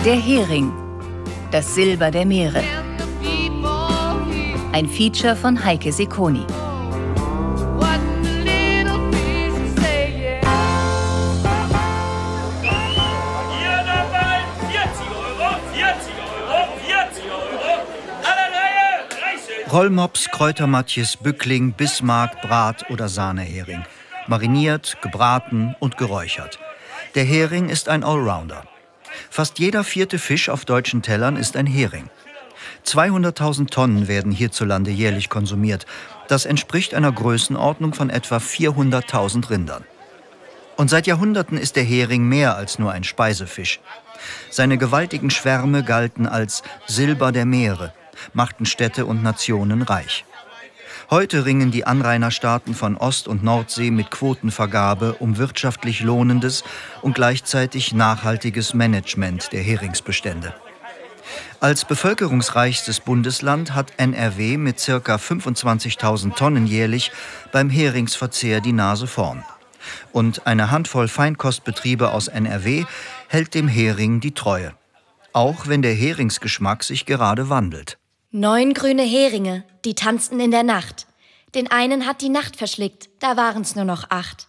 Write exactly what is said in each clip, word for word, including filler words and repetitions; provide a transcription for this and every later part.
Der Hering, das Silber der Meere. Ein Feature von Heike Secconi. Rollmops, Kräutermatjes, Bückling, Bismarck, Brat- oder Sahnehering. Mariniert, gebraten und geräuchert. Der Hering ist ein Allrounder. Fast jeder vierte Fisch auf deutschen Tellern ist ein Hering. zweihunderttausend Tonnen werden hierzulande jährlich konsumiert. Das entspricht einer Größenordnung von etwa vierhunderttausend Rindern. Und seit Jahrhunderten ist der Hering mehr als nur ein Speisefisch. Seine gewaltigen Schwärme galten als Silber der Meere, machten Städte und Nationen reich. Heute ringen die Anrainerstaaten von Ost- und Nordsee mit Quotenvergabe um wirtschaftlich lohnendes und gleichzeitig nachhaltiges Management der Heringsbestände. Als bevölkerungsreichstes Bundesland hat N R W mit ca. fünfundzwanzigtausend Tonnen jährlich beim Heringsverzehr die Nase vorn. Und eine Handvoll Feinkostbetriebe aus N R W hält dem Hering die Treue. Auch wenn der Heringsgeschmack sich gerade wandelt. Neun grüne Heringe, die tanzten in der Nacht. Den einen hat die Nacht verschlickt, da waren's nur noch acht.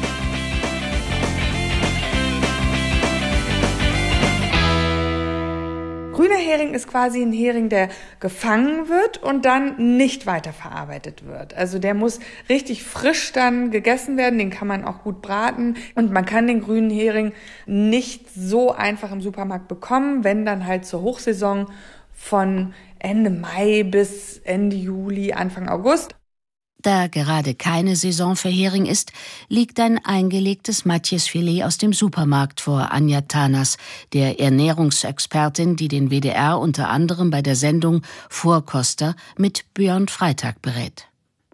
Grüner Hering ist quasi ein Hering, der gefangen wird und dann nicht weiterverarbeitet wird. Also der muss richtig frisch dann gegessen werden, den kann man auch gut braten. Und man kann den grünen Hering nicht so einfach im Supermarkt bekommen, wenn dann halt zur Hochsaison von Ende Mai bis Ende Juli, Anfang August. Da gerade keine Saison für Hering ist, liegt ein eingelegtes Matjesfilet aus dem Supermarkt vor Anja Tanas, der Ernährungsexpertin, die den W D R unter anderem bei der Sendung Vorkoster mit Björn Freitag berät.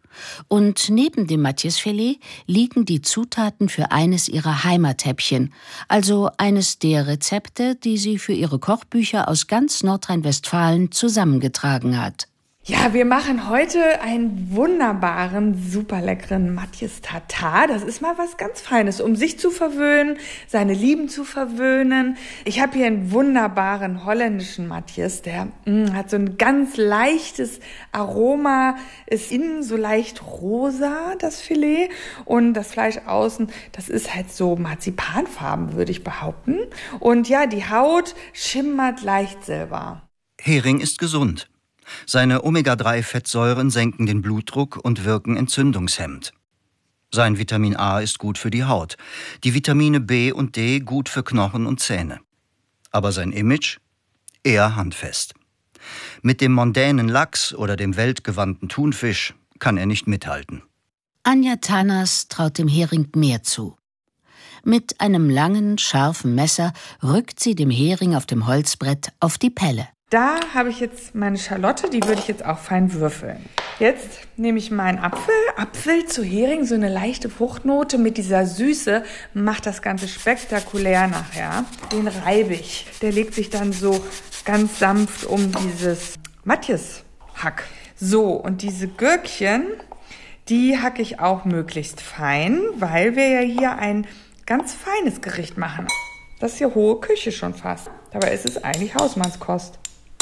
Und neben dem Matjesfilet liegen die Zutaten für eines ihrer Heimathäppchen, also eines der Rezepte, die sie für ihre Kochbücher aus ganz Nordrhein-Westfalen zusammengetragen hat. Ja, wir machen heute einen wunderbaren, super leckeren Matjes Tatar. Das ist mal was ganz Feines, um sich zu verwöhnen, seine Lieben zu verwöhnen. Ich habe hier einen wunderbaren holländischen Matjes, der mh, hat so ein ganz leichtes Aroma, ist innen so leicht rosa, das Filet, und das Fleisch außen, das ist halt so marzipanfarben, würde ich behaupten. Und ja, die Haut schimmert leicht silber. Hering ist gesund. Seine Omega drei Fettsäuren senken den Blutdruck und wirken entzündungshemmend. Sein Vitamin A ist gut für die Haut, die Vitamine B und D gut für Knochen und Zähne. Aber sein Image? Eher handfest. Mit dem mondänen Lachs oder dem weltgewandten Thunfisch kann er nicht mithalten. Anja Tanas traut dem Hering mehr zu. Mit einem langen, scharfen Messer rückt sie dem Hering auf dem Holzbrett auf die Pelle. Da habe ich jetzt meine Schalotte, die würde ich jetzt auch fein würfeln. Jetzt nehme ich meinen Apfel. Apfel zu Hering, so eine leichte Fruchtnote mit dieser Süße macht das Ganze spektakulär nachher. Den reibe ich. Der legt sich dann so ganz sanft um dieses Matjeshack. So, und diese Gürkchen, die hacke ich auch möglichst fein, weil wir ja hier ein ganz feines Gericht machen. Das ist hier hohe Küche schon fast. Dabei ist es eigentlich Hausmannskost.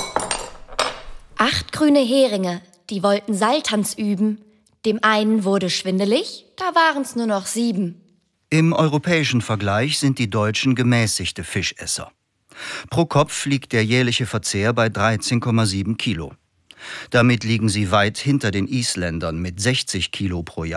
Acht grüne Heringe, die wollten Seiltanz üben. Dem einen wurde schwindelig, da waren's nur noch sieben. Im europäischen Vergleich sind die Deutschen gemäßigte Fischesser. Pro Kopf liegt der jährliche Verzehr bei dreizehn Komma sieben Kilo. Damit liegen sie weit hinter den Isländern mit sechzig Kilo pro Jahr.